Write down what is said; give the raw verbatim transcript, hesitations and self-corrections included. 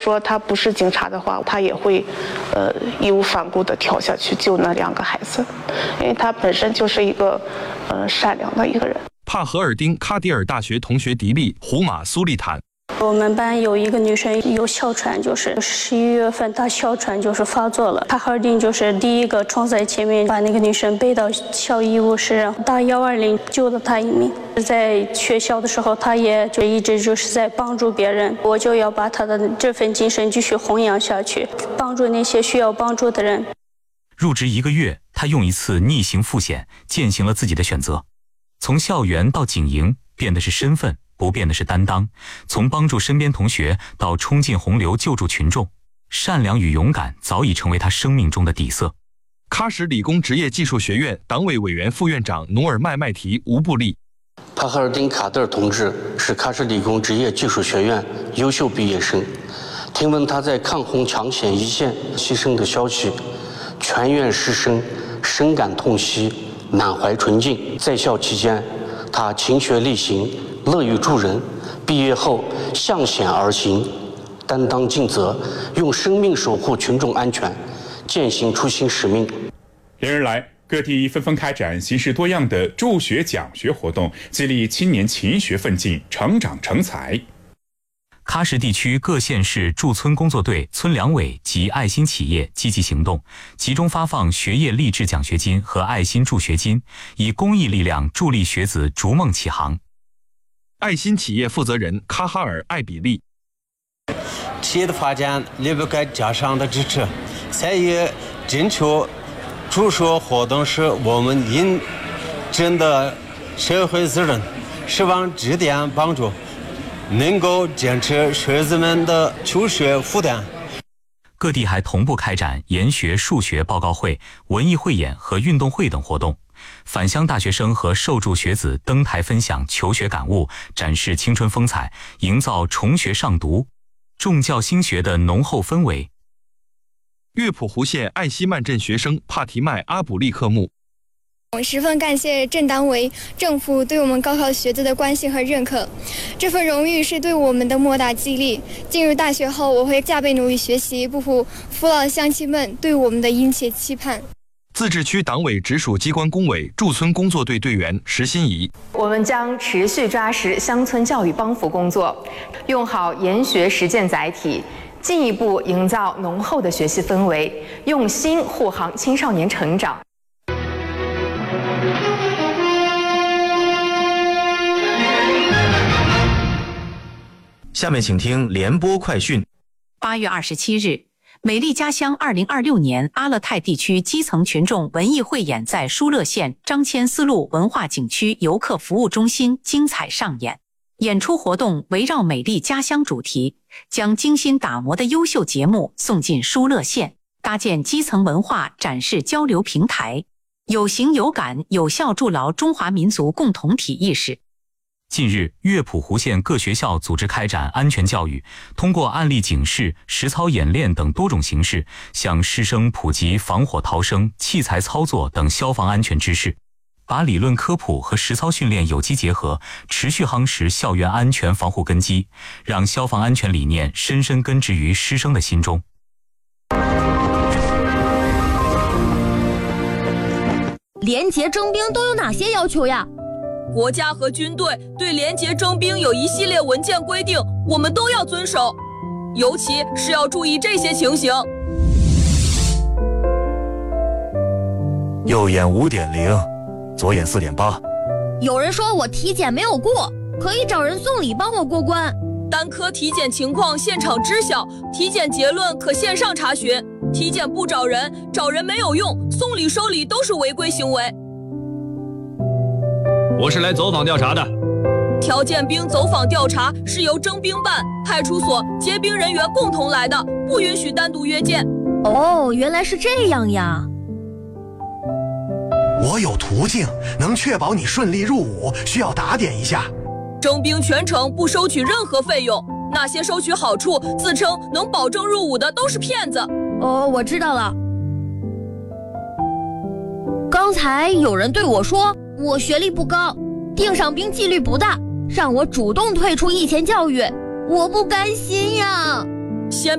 说他不是警察的话，他也会，呃，义无反顾地跳下去救那两个孩子，因为他本身就是一个，呃，善良的一个人。 帕荷尔丁卡迪尔大学同学迪丽胡马苏利坦。 我们班有一个女生有哮喘，就是十一月份她哮喘就是发作了。帕赫尔丁就是第一个冲在前面，把那个女生背到校医务室，打一二零救了她一命。在学校的时候，她也就一直就是在帮助别人。我就要把她的这份精神继续弘扬下去，帮助那些需要帮助的人。 入职一个月，他用一次逆行复险践行了自己的选择，从校园到警营，变的是身份。不变的是担当，从帮助身边同学到冲进洪流救助群众，善良与勇敢早已成为他生命中的底色。 喀什理工职业技术学院党委委员副院长努尔麦麦提吴布利。 帕赫尔丁卡德尔同志是喀什理工职业技术学院优秀毕业生，听闻他在抗洪抢险一线牺牲的消息，全院师生深感痛惜，满怀纯净。在校期间，他勤学力行，乐于助人，毕业后向险而行，担当尽责，用生命守护群众安全，践行初心使命。 连日来，各地纷纷开展形式多样的助学讲学活动，激励青年勤学奋进，成长成才。 喀什地区各县市驻村工作队、村两委及爱心企业积极行动，集中发放学业励志奖学金和爱心助学金，以公益力量助力学子逐梦启航。 爱心企业负责人卡哈尔艾比利。 企业的发展离不开家长的支持，参与征求助学活动是我们应尽的社会责任，希望这点帮助能够减轻学子们的求学负担。 各地还同步开展研学数学报告会、文艺汇演和运动会等活动，返乡大学生和受助学子登台分享求学感悟，展示青春风采，营造重学上读、重教兴学的浓厚氛围。 乐谱湖县艾希曼镇学生帕提麦阿卜利克木。 我十分感谢镇党委政府对我们高考学子的关心和认可，这份荣誉是对我们的莫大激励。进入大学后，我会加倍努力学习，不负父老乡亲们对我们的殷切期盼。 自治区党委直属机关工委驻村工作队队员石心怡。 我们将持续抓实乡村教育帮扶工作，用好研学实践载体，进一步营造浓厚的学习氛围，用心护航青少年成长。 下面请听联播快讯。 八月二十七日，美丽家乡二零二六年阿勒泰地区基层群众文艺汇演在疏勒县张骞丝路文化景区游客服务中心精彩上演。演出活动围绕美丽家乡主题，将精心打磨的优秀节目送进疏勒县，搭建基层文化展示交流平台，有形有感，有效筑牢中华民族共同体意识。 近日，乐谱湖县各学校组织开展安全教育，通过案例警示、实操演练等多种形式，向师生普及防火逃生、器材操作等消防安全知识，把理论科普和实操训练有机结合，持续夯实校园安全防护根基，让消防安全理念深深根植于师生的心中。 廉洁征兵都有哪些要求呀？ 国家和军队对廉洁征兵有一系列文件规定，我们都要遵守，尤其是要注意这些情形。 右眼 五点零， 左眼 四点八。 有人说我体检没有过，可以找人送礼帮我过关。 单科体检情况现场知晓，体检结论可线上查询。体检不找人，找人没有用，送礼收礼都是违规行为。 我是来走访调查的。 条件兵走访调查是由征兵办、派出所结兵人员共同来的，不允许单独约见。 哦，原来是这样呀。 我有途径能确保你顺利入伍，需要打点一下。 征兵全程不收取任何费用，那些收取好处、自称能保证入伍的都是骗子。 哦，我知道了。刚才有人对我说我学历不高，定上兵纪律不大，让我主动退出役前教育，我不甘心呀。 先